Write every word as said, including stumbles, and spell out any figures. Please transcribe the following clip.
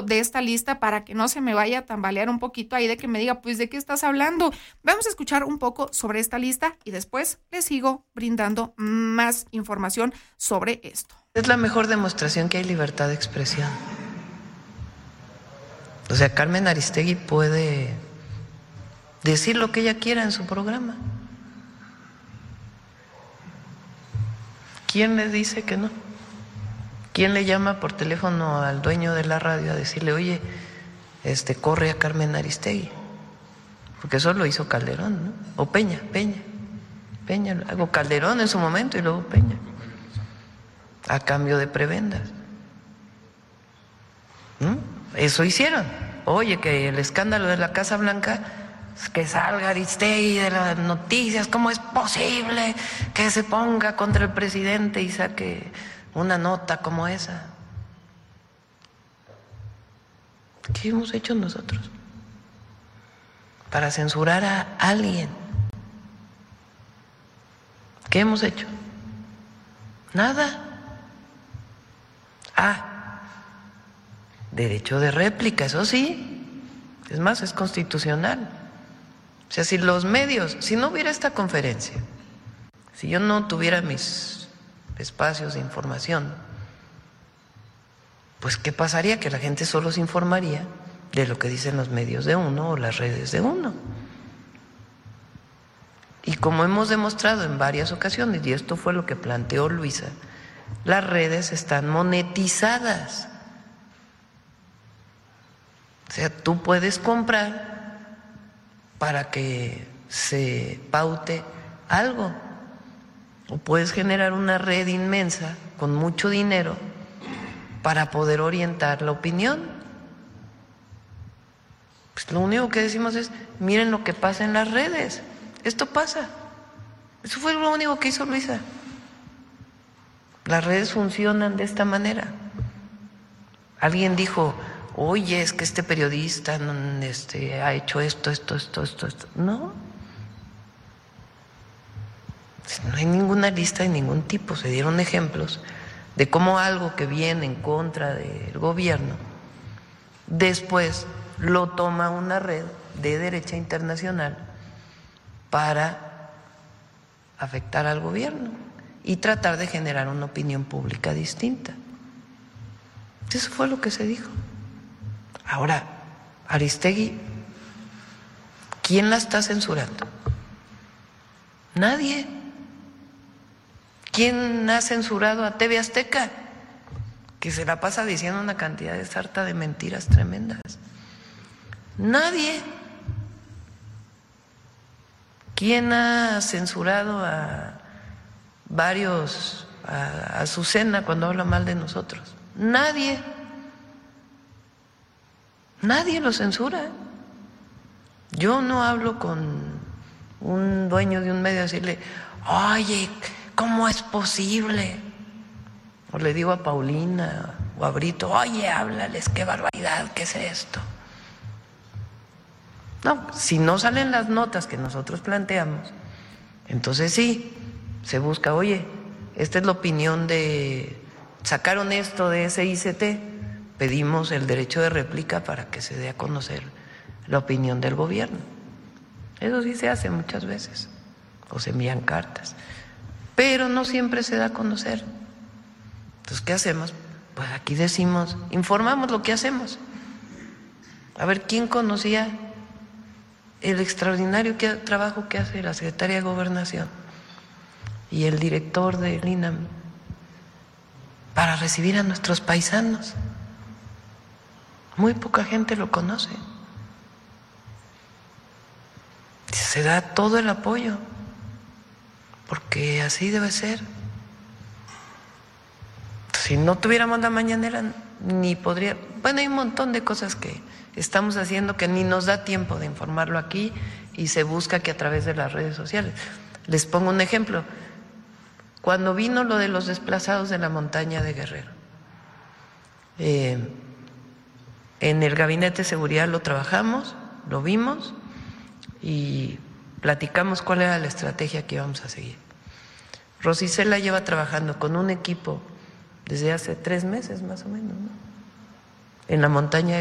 de esta lista para que no se me vaya a tambalear un poquito ahí de que me diga, pues, ¿de qué estás hablando? Vamos a escuchar un poco sobre esta lista y después les sigo brindando más información sobre esto. Es la mejor demostración que hay libertad de expresión. O sea, Carmen Aristegui puede decir lo que ella quiera en su programa. ¿Quién le dice que no? ¿Quién le llama por teléfono al dueño de la radio a decirle, oye, este, corre a Carmen Aristegui? Porque eso lo hizo Calderón, ¿no? O Peña, Peña, Peña, hago Calderón en su momento y luego Peña, a cambio de prebendas. ¿Mm? Eso hicieron. Oye, que el escándalo de la Casa Blanca, que salga Aristegui de las noticias, ¿cómo es posible que se ponga contra el presidente y saque una nota como esa? ¿Qué hemos hecho nosotros para censurar a alguien? ¿Qué hemos hecho? Nada. Ah, derecho de réplica, eso sí, es más, es constitucional. O sea, si los medios, si no hubiera esta conferencia, si yo no tuviera mis espacios de información, pues ¿qué pasaría? Que la gente solo se informaría de lo que dicen los medios de uno o las redes de uno. Y como hemos demostrado en varias ocasiones, y esto fue lo que planteó Luisa, las redes están monetizadas. O sea, tú puedes comprar para que se paute algo, o puedes generar una red inmensa con mucho dinero para poder orientar la opinión. Pues lo único que decimos es, miren lo que pasa en las redes, esto pasa. Eso fue lo único que hizo Luisa. Las redes funcionan de esta manera. Alguien dijo, oye, es que este periodista este, ha hecho esto, esto, esto, esto, esto. No. No hay ninguna lista de ningún tipo. Se dieron ejemplos de cómo algo que viene en contra del gobierno, después lo toma una red de derecha internacional para afectar al gobierno y tratar de generar una opinión pública distinta. Eso fue lo que se dijo. Ahora, Aristegui, ¿quién la está censurando? Nadie. ¿Quién ha censurado a T V Azteca? Que se la pasa diciendo una cantidad de sarta de mentiras tremendas. Nadie. ¿Quién ha censurado a varios, a Azucena cuando habla mal de nosotros? Nadie. Nadie lo censura. Yo no hablo con un dueño de un medio a decirle, oye, ¿cómo es posible? O le digo a Paulina o a Brito, oye, háblales, qué barbaridad, ¿qué es esto? No, si no salen las notas que nosotros planteamos, entonces sí, se busca, oye, esta es la opinión de, sacaron esto de ese I C T, pedimos el derecho de réplica para que se dé a conocer la opinión del gobierno. Eso sí se hace muchas veces, o se envían cartas, pero no siempre se da a conocer. Entonces, ¿qué hacemos? Pues aquí decimos, informamos lo que hacemos. A ver, ¿quién conocía el extraordinario trabajo que hace la Secretaría de Gobernación y el director del I N A M para recibir a nuestros paisanos? Muy poca gente lo conoce. Se da todo el apoyo, porque así debe ser. Si no tuviéramos la mañanera, ni podría... Bueno, hay un montón de cosas que estamos haciendo que ni nos da tiempo de informarlo aquí y se busca que a través de las redes sociales. Les pongo un ejemplo. Cuando vino lo de los desplazados de la montaña de Guerrero, eh, en el Gabinete de Seguridad lo trabajamos, lo vimos y platicamos cuál era la estrategia que íbamos a seguir. Rosicela lleva trabajando con un equipo desde hace tres meses más o menos, ¿no?, en la montaña